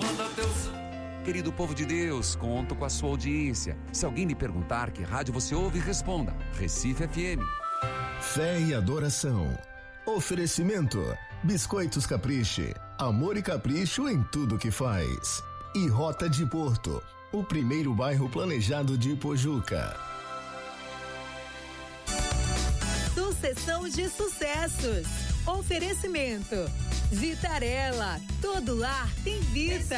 Querido povo de Deus, conto com a sua audiência. Se alguém lhe perguntar que rádio você ouve, responda: Recife FM. Fé e adoração. Oferecimento: Biscoitos Capriche, amor e capricho em tudo que faz. E Rota de Porto, o primeiro bairro planejado de Pojuca. Sucessão de sucessos. Oferecimento: Vitarella, todo lar tem Vita.